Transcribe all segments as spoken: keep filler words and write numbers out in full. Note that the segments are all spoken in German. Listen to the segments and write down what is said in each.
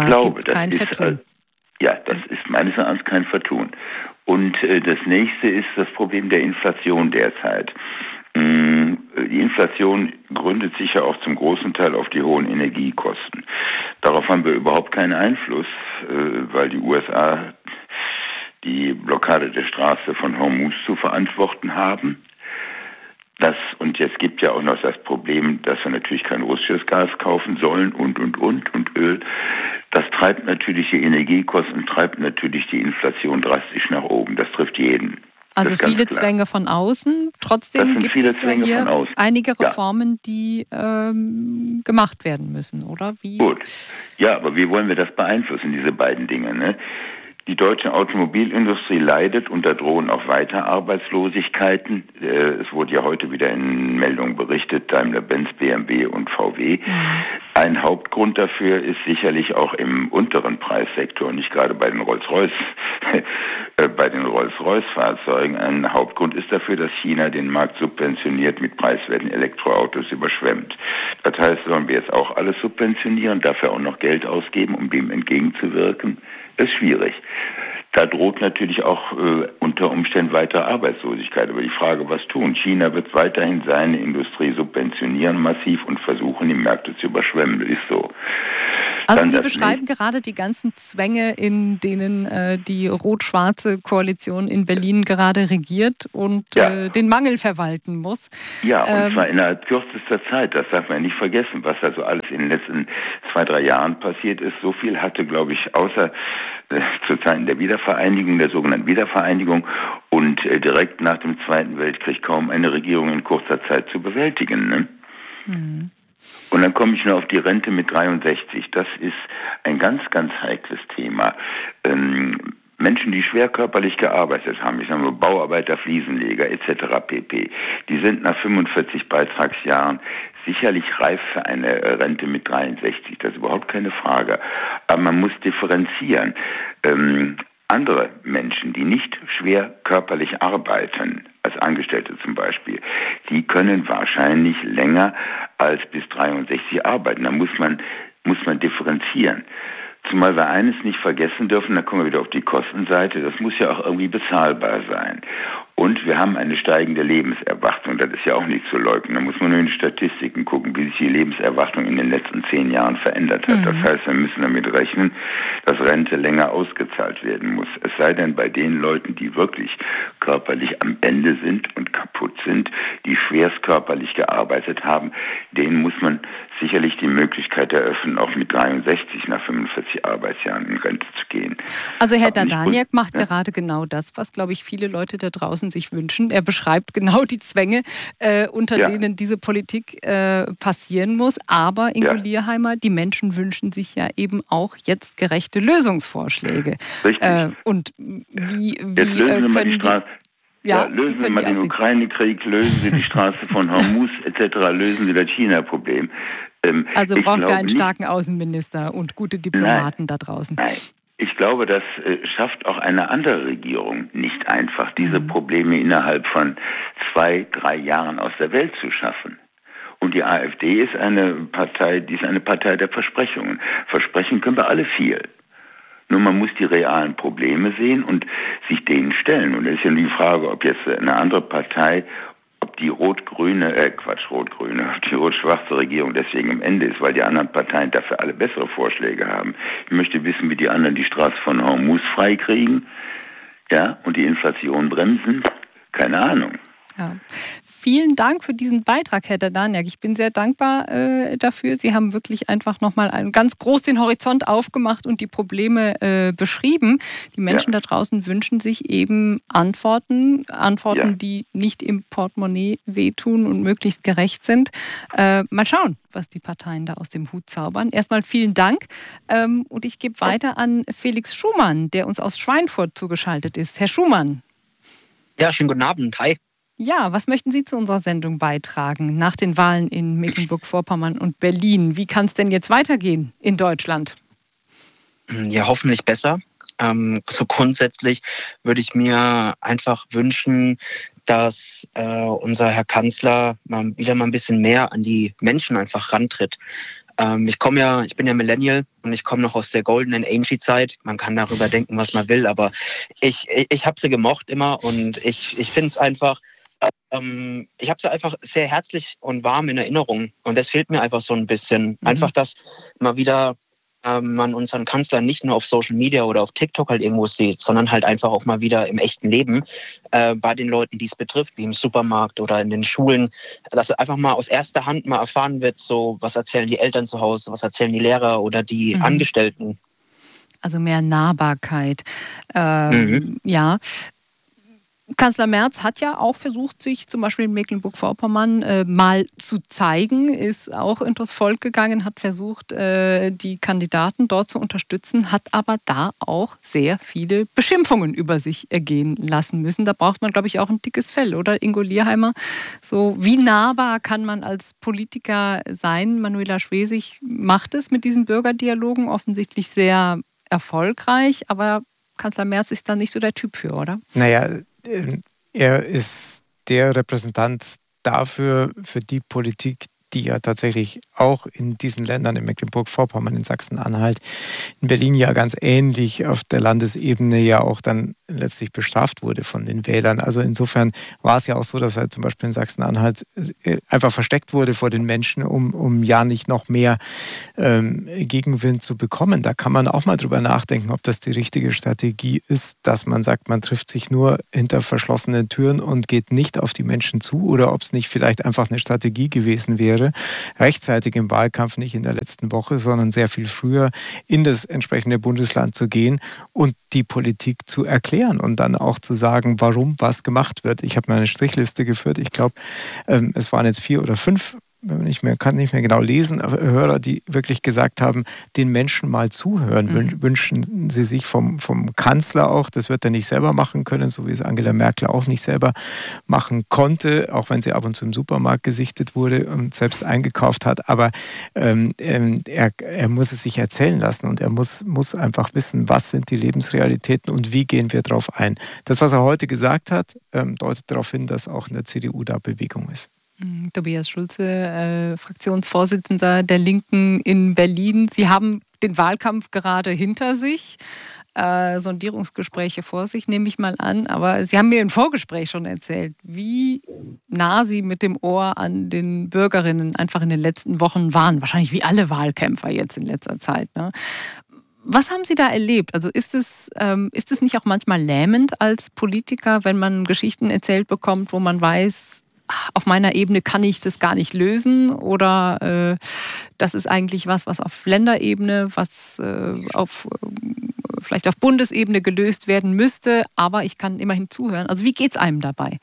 glaube, das kein ist, Vertun. Ja, das ist meines Erachtens kein Vertun. Und äh, das nächste ist das Problem der Inflation derzeit. Mm, die Inflation gründet sich ja auch zum großen Teil auf die hohen Energiekosten. Darauf haben wir überhaupt keinen Einfluss, äh, weil die U S A die Blockade der Straße von Hormuz zu verantworten haben. Das, und jetzt gibt ja auch noch das Problem, dass wir natürlich kein russisches Gas kaufen sollen und, und, und, und Öl. Das treibt natürlich die Energiekosten, treibt natürlich die Inflation drastisch nach oben. Das trifft jeden. Also viele Zwänge von außen. Trotzdem gibt es ja hier einige Reformen, die ähm, gemacht werden müssen, oder? Wie? Gut. Ja, aber wie wollen wir das beeinflussen, diese beiden Dinge, ne? Die deutsche Automobilindustrie leidet und da drohen auch weiter Arbeitslosigkeiten. Es wurde ja heute wieder in Meldungen berichtet, Daimler-Benz, B M W und V W. Ein Hauptgrund dafür ist sicherlich auch im unteren Preissektor, nicht gerade bei den Rolls-Royce, bei den Rolls-Royce-Fahrzeugen. Ein Hauptgrund ist dafür, dass China den Markt subventioniert mit preiswerten Elektroautos überschwemmt. Das heißt, sollen wir jetzt auch alles subventionieren, dafür auch noch Geld ausgeben, um dem entgegenzuwirken? Das ist schwierig. Da droht natürlich auch äh, unter Umständen weitere Arbeitslosigkeit. Aber die Frage, was tun? China wird weiterhin seine Industrie subventionieren massiv und versuchen, die Märkte zu überschwemmen. Das ist so. Also Dann Sie beschreiben nicht. gerade die ganzen Zwänge, in denen äh, die rot-schwarze Koalition in Berlin gerade regiert und ja. äh, den Mangel verwalten muss. Ja, und ähm, zwar innerhalb kürzester Zeit. Das darf man nicht vergessen, was da so alles in den letzten zwei, drei Jahren passiert ist. So viel hatte, glaube ich, außer äh, zu Zeiten der Wiedervereinigung, der sogenannten Wiedervereinigung und äh, direkt nach dem Zweiten Weltkrieg kaum eine Regierung in kurzer Zeit zu bewältigen. Ne? Mhm. Und dann komme ich nur auf die Rente mit dreiundsechzig. Das ist ein ganz, ganz heikles Thema. Ähm, Menschen, die schwer körperlich gearbeitet haben, ich sage mal Bauarbeiter, Fliesenleger et cetera pp., die sind nach fünfundvierzig Beitragsjahren sicherlich reif für eine Rente mit dreiundsechzig. Das ist überhaupt keine Frage. Aber man muss differenzieren. Ähm, andere Menschen, die nicht schwer körperlich arbeiten, als Angestellte zum Beispiel, die können wahrscheinlich länger als bis dreiundsechzig arbeiten. Da muss man, muss man differenzieren. Zumal wir eines nicht vergessen dürfen, da kommen wir wieder auf die Kostenseite, das muss ja auch irgendwie bezahlbar sein. Und wir haben eine steigende Lebenserwartung, das ist ja auch nicht zu leugnen. Da muss man nur in die Statistiken gucken, wie sich die Lebenserwartung in den letzten zehn Jahren verändert hat. Mhm. Das heißt, wir müssen damit rechnen, dass Rente länger ausgezahlt werden muss. Es sei denn bei den Leuten, die wirklich körperlich am Ende sind und kaputt sind, die schwerst körperlich gearbeitet haben, denen muss man sicherlich die Möglichkeit eröffnen, auch mit dreiundsechzig nach fünfundvierzig Arbeitsjahren in Rente zu gehen. Also Herr Dardaniak macht ja gerade genau das, was, glaube ich, viele Leute da draußen sich wünschen. Er beschreibt genau die Zwänge, äh, unter ja. denen diese Politik äh, passieren muss. Aber, Ingo ja. Lierheimer, die Menschen wünschen sich ja eben auch jetzt gerechte Lösungsvorschläge. Richtig. Äh, und wie, wie jetzt lösen äh, Sie können die Straße. Ja, ja, lösen Sie mal den Ukraine-Krieg, lösen Sie die Straße von Hormuz et cetera, lösen Sie das China-Problem. Ähm, also brauchen wir einen starken Außenminister und gute Diplomaten nein, da draußen. Nein. Ich glaube, das äh, schafft auch eine andere Regierung nicht einfach, diese mhm. Probleme innerhalb von zwei, drei Jahren aus der Welt zu schaffen. Und die AfD ist eine Partei, die ist eine Partei der Versprechungen. Versprechen können wir alle viel. Nur man muss die realen Probleme sehen und sich denen stellen. Und es ist ja die Frage, ob jetzt eine andere Partei, ob die rot-grüne, äh Quatsch, rot-grüne, ob die rot-schwarze Regierung deswegen am Ende ist, weil die anderen Parteien dafür alle bessere Vorschläge haben. Ich möchte wissen, wie die anderen die Straße von Hormuz freikriegen, ja, und die Inflation bremsen. Keine Ahnung. Ja. Vielen Dank für diesen Beitrag, Herr Dardaniak. Ich bin sehr dankbar äh, dafür. Sie haben wirklich einfach nochmal einen, ganz groß den Horizont aufgemacht und die Probleme äh, beschrieben. Die Menschen ja. da draußen wünschen sich eben Antworten, Antworten, ja. die nicht im Portemonnaie wehtun und möglichst gerecht sind. Äh, mal schauen, was die Parteien da aus dem Hut zaubern. Erstmal vielen Dank ähm, und ich gebe weiter an Felix Schumann, der uns aus Schweinfurt zugeschaltet ist. Herr Schumann. Ja, schönen guten Abend. Hi. Ja, was möchten Sie zu unserer Sendung beitragen nach den Wahlen in Mecklenburg-Vorpommern und Berlin? Wie kann es denn jetzt weitergehen in Deutschland? Ja, hoffentlich besser. Ähm, so grundsätzlich würde ich mir einfach wünschen, dass äh, unser Herr Kanzler mal wieder mal ein bisschen mehr an die Menschen einfach rantritt. Ähm, ich komme ja, ich bin ja Millennial und ich komme noch aus der goldenen Angie-Zeit. Man kann darüber denken, was man will, aber ich, ich, ich habe sie gemocht immer und ich, ich finde es einfach, ähm, ich habe sie einfach sehr herzlich und warm in Erinnerung und das fehlt mir einfach so ein bisschen. Mhm. Einfach, dass mal wieder ähm, man unseren Kanzler nicht nur auf Social Media oder auf TikTok halt irgendwo sieht, sondern halt einfach auch mal wieder im echten Leben äh, bei den Leuten, die es betrifft, wie im Supermarkt oder in den Schulen, dass einfach mal aus erster Hand mal erfahren wird, so was erzählen die Eltern zu Hause, was erzählen die Lehrer oder die mhm. Angestellten. Also mehr Nahbarkeit. Ähm, mhm. Ja. Kanzler Merz hat ja auch versucht, sich zum Beispiel in Mecklenburg-Vorpommern äh, mal zu zeigen, ist auch hinters Volk gegangen, hat versucht, äh, die Kandidaten dort zu unterstützen, hat aber da auch sehr viele Beschimpfungen über sich ergehen lassen müssen. Da braucht man, glaube ich, auch ein dickes Fell, oder Ingo Lierheimer? So, wie nahbar kann man als Politiker sein? Manuela Schwesig macht es mit diesen Bürgerdialogen offensichtlich sehr erfolgreich, aber Kanzler Merz ist da nicht so der Typ für, oder? Naja, er ist der Repräsentant dafür, für die Politik, die ja tatsächlich auch in diesen Ländern, in Mecklenburg-Vorpommern, in Sachsen-Anhalt, in Berlin ja ganz ähnlich auf der Landesebene ja auch dann letztlich bestraft wurde von den Wählern. Also insofern war es ja auch so, dass er zum Beispiel in Sachsen-Anhalt einfach versteckt wurde vor den Menschen, um, um ja nicht noch mehr ähm, Gegenwind zu bekommen. Da kann man auch mal drüber nachdenken, ob das die richtige Strategie ist, dass man sagt, man trifft sich nur hinter verschlossenen Türen und geht nicht auf die Menschen zu, oder ob es nicht vielleicht einfach eine Strategie gewesen wäre, rechtzeitig im Wahlkampf, nicht in der letzten Woche, sondern sehr viel früher in das entsprechende Bundesland zu gehen und die Politik zu erklären und dann auch zu sagen, warum was gemacht wird. Ich habe mal eine Strichliste geführt. Ich glaube, es waren jetzt vier oder fünf, ich mehr, kann nicht mehr genau lesen, aber Hörer, die wirklich gesagt haben, den Menschen mal zuhören, mhm. wünschen sie sich vom, vom Kanzler auch. Das wird er nicht selber machen können, so wie es Angela Merkel auch nicht selber machen konnte, auch wenn sie ab und zu im Supermarkt gesichtet wurde und selbst eingekauft hat. Aber ähm, er, er muss es sich erzählen lassen und er muss, muss einfach wissen, was sind die Lebensrealitäten und wie gehen wir darauf ein. Das, was er heute gesagt hat, ähm, deutet darauf hin, dass auch in der C D U da Bewegung ist. Tobias Schulze, äh, Fraktionsvorsitzender der Linken in Berlin. Sie haben den Wahlkampf gerade hinter sich, äh, Sondierungsgespräche vor sich, nehme ich mal an. Aber Sie haben mir im Vorgespräch schon erzählt, wie nah Sie mit dem Ohr an den Bürgerinnen einfach in den letzten Wochen waren. Wahrscheinlich wie alle Wahlkämpfer jetzt in letzter Zeit, ne? Was haben Sie da erlebt? Also ist es, ähm, ist es nicht auch manchmal lähmend als Politiker, wenn man Geschichten erzählt bekommt, wo man weiß, auf meiner Ebene kann ich das gar nicht lösen, oder äh, das ist eigentlich was, was auf Länderebene, was äh, auf, äh, vielleicht auf Bundesebene gelöst werden müsste, aber ich kann immerhin zuhören. Also wie geht's einem dabei?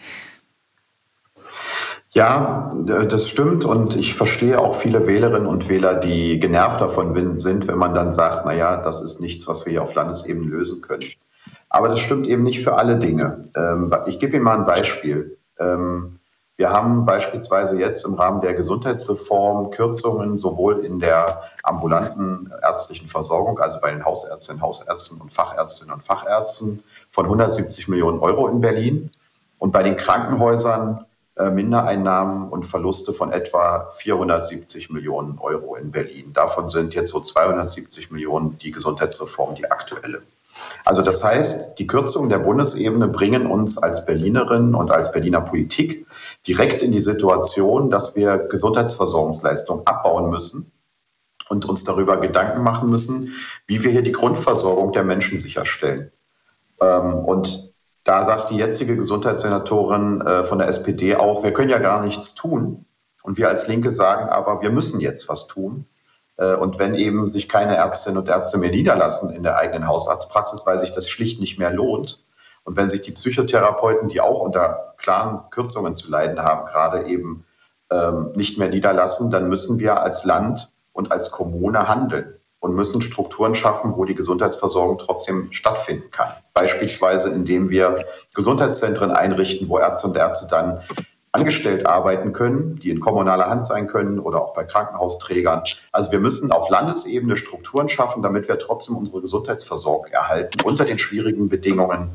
Ja, das stimmt, und ich verstehe auch viele Wählerinnen und Wähler, die genervt davon sind, wenn man dann sagt, naja, das ist nichts, was wir hier auf Landesebene lösen können. Aber das stimmt eben nicht für alle Dinge. Ähm, ich gebe Ihnen mal ein Beispiel. Ähm, Wir haben beispielsweise jetzt im Rahmen der Gesundheitsreform Kürzungen sowohl in der ambulanten ärztlichen Versorgung, also bei den Hausärztinnen, Hausärzten und Fachärztinnen und Fachärzten, von hundertsiebzig Millionen Euro in Berlin und bei den Krankenhäusern äh, Mindereinnahmen und Verluste von etwa vierhundertsiebzig Millionen Euro in Berlin. Davon sind jetzt so zweihundertsiebzig Millionen die Gesundheitsreform, die aktuelle. Also das heißt, die Kürzungen der Bundesebene bringen uns als Berlinerinnen und als Berliner Politik direkt in die Situation, dass wir Gesundheitsversorgungsleistungen abbauen müssen und uns darüber Gedanken machen müssen, wie wir hier die Grundversorgung der Menschen sicherstellen. Und da sagt die jetzige Gesundheitssenatorin von der S P D auch, wir können ja gar nichts tun. Und wir als Linke sagen aber, wir müssen jetzt was tun. Und wenn eben sich keine Ärztinnen und Ärzte mehr niederlassen in der eigenen Hausarztpraxis, weil sich das schlicht nicht mehr lohnt, und wenn sich die Psychotherapeuten, die auch unter klaren Kürzungen zu leiden haben, gerade eben ähm, nicht mehr niederlassen, dann müssen wir als Land und als Kommune handeln und müssen Strukturen schaffen, wo die Gesundheitsversorgung trotzdem stattfinden kann. Beispielsweise, indem wir Gesundheitszentren einrichten, wo Ärzte und Ärzte dann angestellt arbeiten können, die in kommunaler Hand sein können oder auch bei Krankenhausträgern. Also wir müssen auf Landesebene Strukturen schaffen, damit wir trotzdem unsere Gesundheitsversorgung erhalten unter den schwierigen Bedingungen,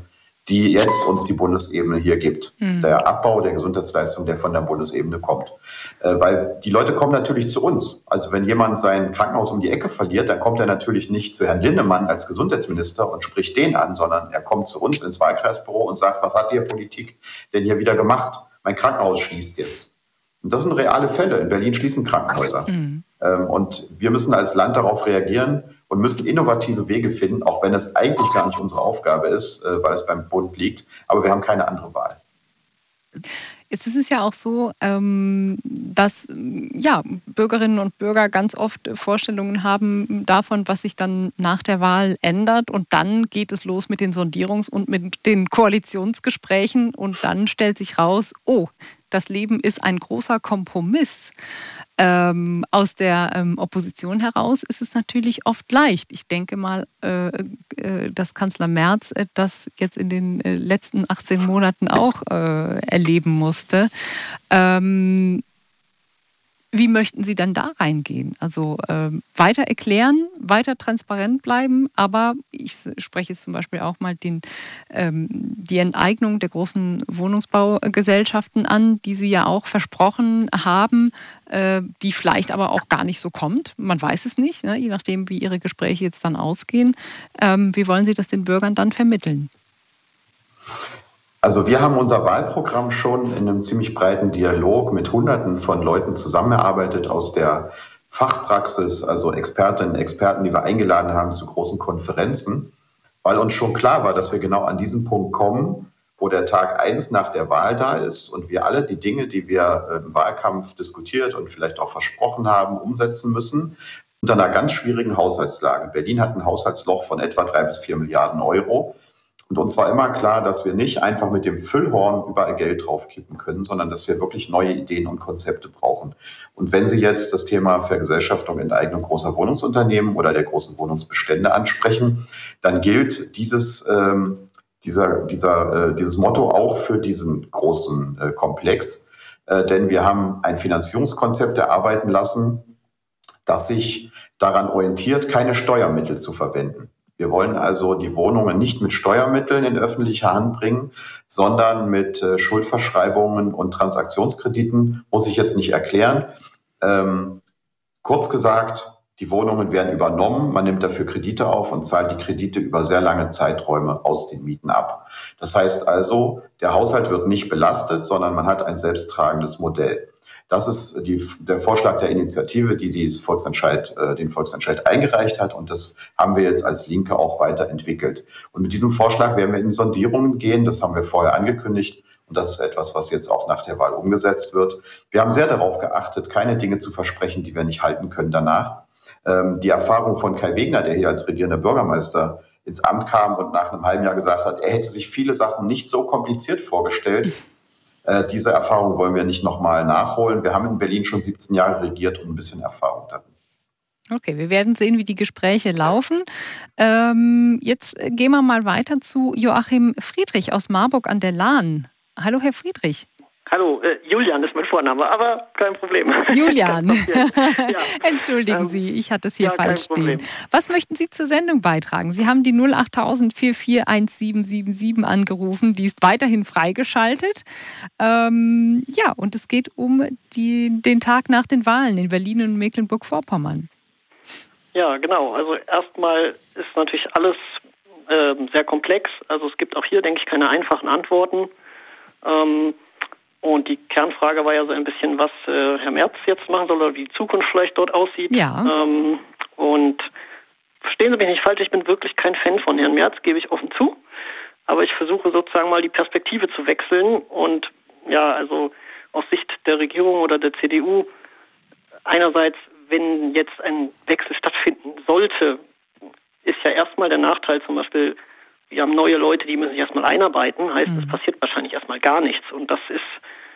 die jetzt uns die Bundesebene hier gibt. Mhm. Der Abbau der Gesundheitsleistung, der von der Bundesebene kommt. Äh, weil die Leute kommen natürlich zu uns. Also wenn jemand sein Krankenhaus um die Ecke verliert, dann kommt er natürlich nicht zu Herrn Lindemann als Gesundheitsminister und spricht den an, sondern er kommt zu uns ins Wahlkreisbüro und sagt, was hat die Politik denn hier wieder gemacht? Mein Krankenhaus schließt jetzt. Und das sind reale Fälle. In Berlin schließen Krankenhäuser. Mhm. Ähm, und wir müssen als Land darauf reagieren und müssen innovative Wege finden, auch wenn es eigentlich gar nicht unsere Aufgabe ist, äh, weil es beim Bund liegt. Aber wir haben keine andere Wahl. Jetzt ist es ja auch so, ähm, dass ja, Bürgerinnen und Bürger ganz oft Vorstellungen haben davon, was sich dann nach der Wahl ändert. Und dann geht es los mit den Sondierungs- und mit den Koalitionsgesprächen. Und dann stellt sich raus, oh, das Leben ist ein großer Kompromiss. Ähm, aus der ähm, Opposition heraus ist es natürlich oft leicht. Ich denke mal, äh, äh, dass Kanzler Merz äh, das jetzt in den äh, letzten achtzehn Monaten auch äh, erleben musste. Ähm, Wie möchten Sie dann da reingehen? Also äh, weiter erklären, weiter transparent bleiben, aber ich spreche jetzt zum Beispiel auch mal den, ähm, die Enteignung der großen Wohnungsbaugesellschaften an, die Sie ja auch versprochen haben, äh, die vielleicht aber auch gar nicht so kommt. Man weiß es nicht, ne? Je nachdem, wie Ihre Gespräche jetzt dann ausgehen. Ähm, wie wollen Sie das den Bürgern dann vermitteln? Also wir haben unser Wahlprogramm schon in einem ziemlich breiten Dialog mit Hunderten von Leuten zusammengearbeitet aus der Fachpraxis, also Expertinnen und Experten, die wir eingeladen haben zu großen Konferenzen, weil uns schon klar war, dass wir genau an diesen Punkt kommen, wo der Tag eins nach der Wahl da ist und wir alle die Dinge, die wir im Wahlkampf diskutiert und vielleicht auch versprochen haben, umsetzen müssen, unter einer ganz schwierigen Haushaltslage. Berlin hat ein Haushaltsloch von etwa drei bis vier Milliarden Euro. Und uns war immer klar, dass wir nicht einfach mit dem Füllhorn überall Geld draufkippen können, sondern dass wir wirklich neue Ideen und Konzepte brauchen. Und wenn Sie jetzt das Thema Vergesellschaftung, Enteignung großer Wohnungsunternehmen oder der großen Wohnungsbestände ansprechen, dann gilt dieses, ähm, dieser, dieser, äh, dieses Motto auch für diesen großen äh, Komplex. Äh, denn wir haben ein Finanzierungskonzept erarbeiten lassen, das sich daran orientiert, keine Steuermittel zu verwenden. Wir wollen also die Wohnungen nicht mit Steuermitteln in öffentliche Hand bringen, sondern mit äh, Schuldverschreibungen und Transaktionskrediten, muss ich jetzt nicht erklären. Ähm, kurz gesagt, die Wohnungen werden übernommen, man nimmt dafür Kredite auf und zahlt die Kredite über sehr lange Zeiträume aus den Mieten ab. Das heißt also, der Haushalt wird nicht belastet, sondern man hat ein selbsttragendes Modell. Das ist die, der Vorschlag der Initiative, die dieses Volksentscheid, äh, den Volksentscheid eingereicht hat. Und das haben wir jetzt als Linke auch weiterentwickelt. Und mit diesem Vorschlag werden wir in Sondierungen gehen. Das haben wir vorher angekündigt. Und das ist etwas, was jetzt auch nach der Wahl umgesetzt wird. Wir haben sehr darauf geachtet, keine Dinge zu versprechen, die wir nicht halten können danach. Ähm, die Erfahrung von Kai Wegner, der hier als regierender Bürgermeister ins Amt kam und nach einem halben Jahr gesagt hat, er hätte sich viele Sachen nicht so kompliziert vorgestellt. Diese Erfahrung wollen wir nicht nochmal nachholen. Wir haben in Berlin schon siebzehn Jahre regiert und ein bisschen Erfahrung darin. Okay, wir werden sehen, wie die Gespräche laufen. Ähm, jetzt gehen wir mal weiter zu Joachim Friedrich aus Marburg an der Lahn. Hallo, Herr Friedrich. Hallo, äh, Julian ist mein Vorname, aber kein Problem. Julian, ja. Entschuldigen ähm, Sie, ich hatte es hier ja, falsch stehen. Was möchten Sie zur Sendung beitragen? Sie haben die null acht tausend vier vier eins sieben sieben sieben angerufen, die ist weiterhin freigeschaltet. Ähm, ja, und es geht um die, den Tag nach den Wahlen in Berlin und Mecklenburg-Vorpommern. Ja, genau. Also erstmal ist natürlich alles äh, sehr komplex. Also es gibt auch hier, denke ich, keine einfachen Antworten. Ähm, Und die Kernfrage war ja so ein bisschen, was äh, Herr Merz jetzt machen soll oder wie die Zukunft vielleicht dort aussieht. Ja. Ähm, und verstehen Sie mich nicht falsch, ich bin wirklich kein Fan von Herrn Merz, gebe ich offen zu. Aber ich versuche sozusagen mal die Perspektive zu wechseln. Und ja, also aus Sicht der Regierung oder der C D U, einerseits, wenn jetzt ein Wechsel stattfinden sollte, ist ja erstmal der Nachteil zum Beispiel, wir haben neue Leute, die müssen sich erstmal einarbeiten, heißt, mhm. es passiert wahrscheinlich erstmal gar nichts. Und das ist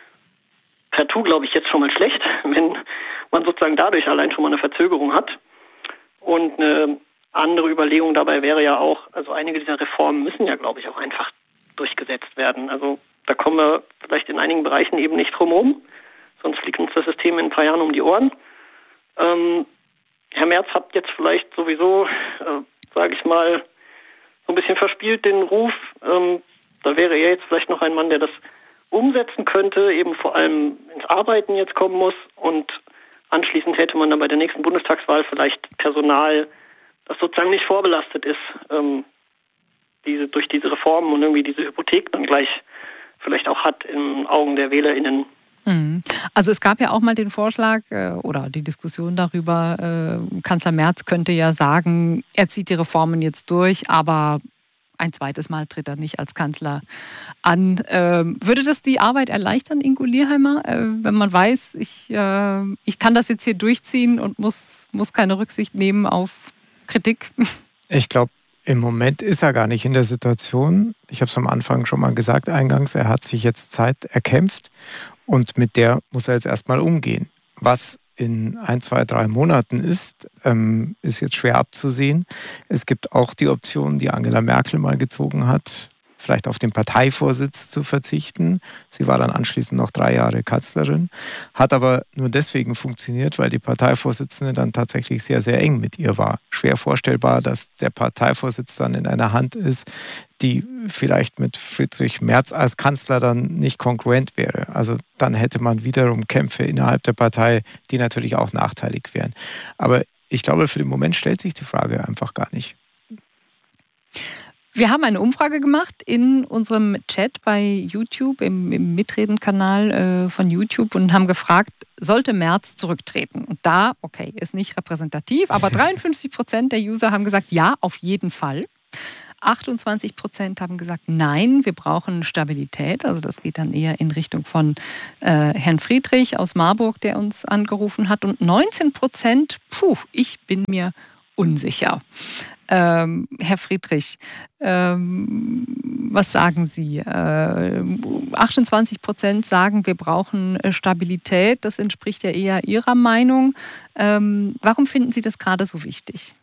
partout, glaube ich, jetzt schon mal schlecht, wenn man sozusagen dadurch allein schon mal eine Verzögerung hat. Und eine andere Überlegung dabei wäre ja auch, also einige dieser Reformen müssen ja, glaube ich, auch einfach durchgesetzt werden. Also da kommen wir vielleicht in einigen Bereichen eben nicht drum herum, sonst fliegt uns das System in ein paar Jahren um die Ohren. Ähm, Herr Merz hat jetzt vielleicht sowieso, äh, sage ich mal, so ein bisschen verspielt den Ruf, ähm, da wäre er jetzt vielleicht noch ein Mann, der das umsetzen könnte, eben vor allem ins Arbeiten jetzt kommen muss und anschließend hätte man dann bei der nächsten Bundestagswahl vielleicht Personal, das sozusagen nicht vorbelastet ist, ähm, diese, durch diese Reformen und irgendwie diese Hypothek dann gleich vielleicht auch hat in Augen der WählerInnen. Also es gab ja auch mal den Vorschlag äh, oder die Diskussion darüber, äh, Kanzler Merz könnte ja sagen, er zieht die Reformen jetzt durch, aber ein zweites Mal tritt er nicht als Kanzler an. Ähm, würde das die Arbeit erleichtern, Ingo Lierheimer, äh, wenn man weiß, ich, äh, ich kann das jetzt hier durchziehen und muss, muss keine Rücksicht nehmen auf Kritik? Ich glaube, im Moment ist er gar nicht in der Situation. Ich habe es am Anfang schon mal gesagt, eingangs, er hat sich jetzt Zeit erkämpft und mit der muss er jetzt erstmal umgehen. Was in ein, zwei, drei Monaten ist, ähm, ist jetzt schwer abzusehen. Es gibt auch die Option, die Angela Merkel mal gezogen hat, vielleicht auf den Parteivorsitz zu verzichten. Sie war dann anschließend noch drei Jahre Kanzlerin, hat aber nur deswegen funktioniert, weil die Parteivorsitzende dann tatsächlich sehr, sehr eng mit ihr war. Schwer vorstellbar, dass der Parteivorsitz dann in einer Hand ist, die vielleicht mit Friedrich Merz als Kanzler dann nicht kongruent wäre. Also dann hätte man wiederum Kämpfe innerhalb der Partei, die natürlich auch nachteilig wären. Aber ich glaube, für den Moment stellt sich die Frage einfach gar nicht. Wir haben eine Umfrage gemacht in unserem Chat bei YouTube, im, im Mitreden-Kanal äh, von YouTube und haben gefragt, sollte Merz zurücktreten? Und da, okay, ist nicht repräsentativ, aber dreiundfünfzig Prozent der User haben gesagt, ja, auf jeden Fall. achtundzwanzig Prozent haben gesagt, nein, wir brauchen Stabilität. Also das geht dann eher in Richtung von äh, Herrn Friedrich aus Marburg, der uns angerufen hat. Und neunzehn Prozent, puh, ich bin mir unsicher. Ähm, Herr Friedrich, ähm, was sagen Sie? Äh, achtundzwanzig Prozent sagen, wir brauchen Stabilität. Das entspricht ja eher Ihrer Meinung. Ähm, warum finden Sie das gerade so wichtig?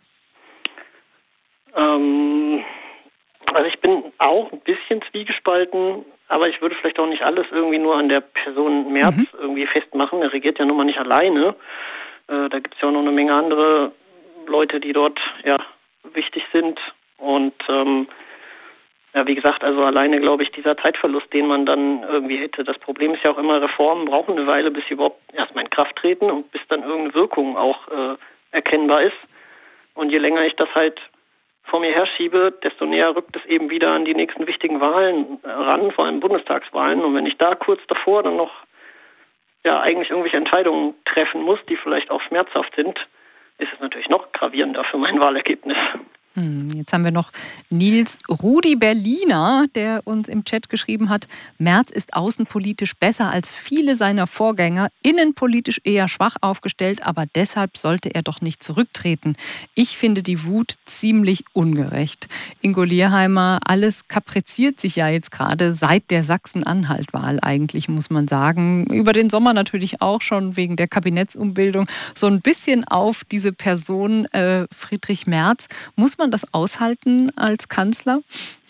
Ähm, also ich bin auch ein bisschen zwiegespalten, aber ich würde vielleicht auch nicht alles irgendwie nur an der Person Merz mhm. irgendwie festmachen. Er regiert ja nun mal nicht alleine. Äh, da gibt es ja auch noch eine Menge andere Leute, die dort ja wichtig sind und ähm, ja, wie gesagt, also alleine glaube ich, dieser Zeitverlust, den man dann irgendwie hätte. Das Problem ist ja auch immer, Reformen brauchen eine Weile, bis sie überhaupt erstmal in Kraft treten und bis dann irgendeine Wirkung auch äh, erkennbar ist. Und je länger ich das halt vor mir herschiebe, desto näher rückt es eben wieder an die nächsten wichtigen Wahlen ran, vor allem Bundestagswahlen. Und wenn ich da kurz davor dann noch ja eigentlich irgendwelche Entscheidungen treffen muss, die vielleicht auch schmerzhaft sind, ist es natürlich noch gravierender für mein Wahlergebnis. Jetzt haben wir noch Nils Rudi Berliner, der uns im Chat geschrieben hat, Merz ist außenpolitisch besser als viele seiner Vorgänger, innenpolitisch eher schwach aufgestellt, aber deshalb sollte er doch nicht zurücktreten. Ich finde die Wut ziemlich ungerecht. Ingo Lierheimer, alles kapriziert sich ja jetzt gerade seit der Sachsen-Anhalt-Wahl eigentlich, muss man sagen. Über den Sommer natürlich auch schon wegen der Kabinettsumbildung so ein bisschen auf diese Person äh, Friedrich Merz. Muss man das aushalten als Kanzler?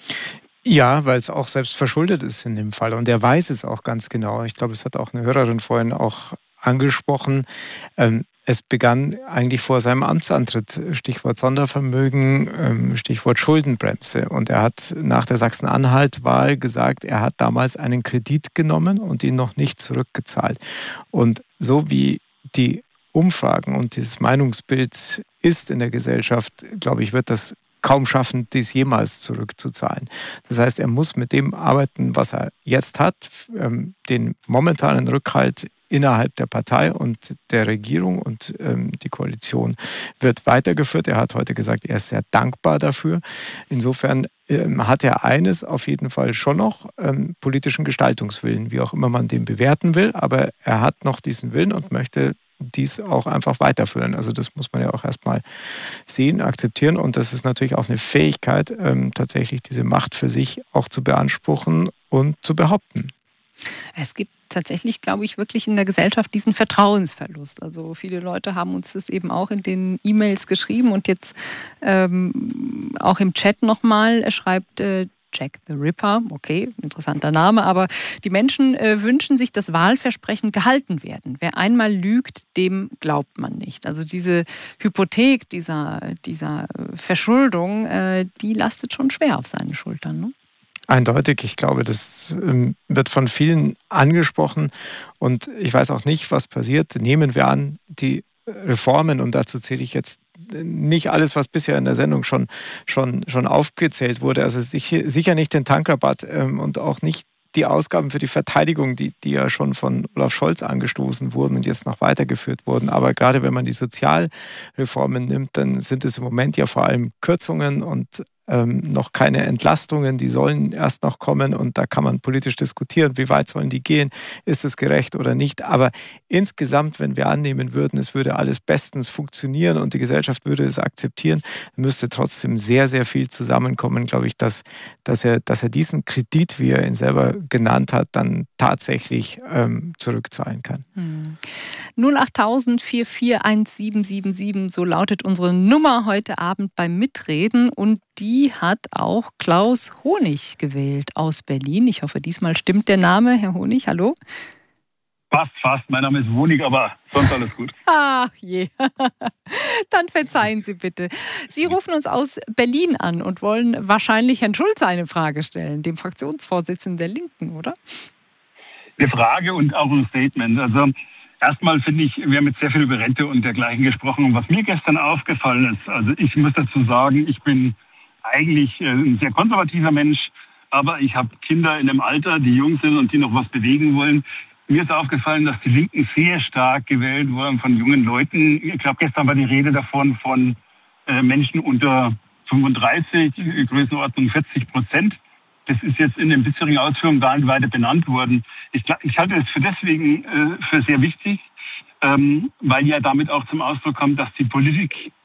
Ja, weil es auch selbst verschuldet ist in dem Fall. Und er weiß es auch ganz genau. Ich glaube, es hat auch eine Hörerin vorhin auch angesprochen. Ähm, es begann eigentlich vor seinem Amtsantritt. Stichwort Sondervermögen, ähm, Stichwort Schuldenbremse. Und er hat nach der Sachsen-Anhalt-Wahl gesagt, er hat damals einen Kredit genommen und ihn noch nicht zurückgezahlt. Und so wie die Umfragen und dieses Meinungsbild ist in der Gesellschaft, glaube ich, wird das kaum schaffen, dies jemals zurückzuzahlen. Das heißt, er muss mit dem arbeiten, was er jetzt hat, den momentanen Rückhalt innerhalb der Partei und der Regierung und ähm, die Koalition wird weitergeführt. Er hat heute gesagt, er ist sehr dankbar dafür. Insofern ähm, hat er eines auf jeden Fall schon noch, ähm, politischen Gestaltungswillen, wie auch immer man den bewerten will, aber er hat noch diesen Willen und möchte dies auch einfach weiterführen. Also das muss man ja auch erstmal sehen, akzeptieren und das ist natürlich auch eine Fähigkeit, ähm, tatsächlich diese Macht für sich auch zu beanspruchen und zu behaupten. Es gibt tatsächlich, glaube ich, wirklich in der Gesellschaft diesen Vertrauensverlust. Also viele Leute haben uns das eben auch in den E-Mails geschrieben und jetzt ähm, auch im Chat nochmal. Er schreibt äh, Jack the Ripper, okay, interessanter Name, aber die Menschen äh, wünschen sich, dass Wahlversprechen gehalten werden. Wer einmal lügt, dem glaubt man nicht. Also diese Hypothek dieser, dieser Verschuldung, äh, die lastet schon schwer auf seine Schultern, ne? Eindeutig. Ich glaube, das ähm, wird von vielen angesprochen und ich weiß auch nicht, was passiert. Nehmen wir an, die Reformen, und dazu zähle ich jetzt nicht alles, was bisher in der Sendung schon, schon, schon aufgezählt wurde, also sicher nicht den Tankrabatt ähm, und auch nicht die Ausgaben für die Verteidigung, die, die ja schon von Olaf Scholz angestoßen wurden und jetzt noch weitergeführt wurden. Aber gerade wenn man die Sozialreformen nimmt, dann sind es im Moment ja vor allem Kürzungen und ähm, noch keine Entlastungen. Die sollen erst noch kommen und da kann man politisch diskutieren, wie weit sollen die gehen, ist es gerecht oder nicht. Aber insgesamt, wenn wir annehmen würden, es würde alles bestens funktionieren und die Gesellschaft würde es akzeptieren, müsste trotzdem sehr, sehr viel zusammenkommen, glaube ich, dass, dass, er, dass er diesen Kredit, wie er ihn selber genannt hat, dann tatsächlich ähm, zurückzahlen kann. Hm. null achttausend vier vier eins sieben sieben sieben, so lautet unsere Nummer heute Abend beim Mitreden und die hat auch Klaus Honig gewählt aus Berlin. Ich hoffe, diesmal stimmt der Name. Herr Honig, hallo? Fast, fast. Mein Name ist Honig, aber sonst alles gut. Ach je. Dann verzeihen Sie bitte. Sie rufen uns aus Berlin an und wollen wahrscheinlich Herrn Schulz eine Frage stellen, dem Fraktionsvorsitzenden der Linken, oder? Eine Frage und auch ein Statement. Also erstmal finde ich, wir haben jetzt sehr viel über Rente und dergleichen gesprochen. Und was mir gestern aufgefallen ist, also ich muss dazu sagen, ich bin eigentlich ein sehr konservativer Mensch, aber ich habe Kinder in einem Alter, die jung sind und die noch was bewegen wollen. Mir ist aufgefallen, dass die Linken sehr stark gewählt wurden von jungen Leuten. Ich glaube, gestern war die Rede davon von äh, Menschen unter fünfunddreißig, Größenordnung vierzig Prozent. Das ist jetzt in den bisherigen Ausführungen gar nicht weiter benannt worden. Ich, ich halte es für deswegen äh, für sehr wichtig, ähm, weil ja damit auch zum Ausdruck kommt, dass die Politik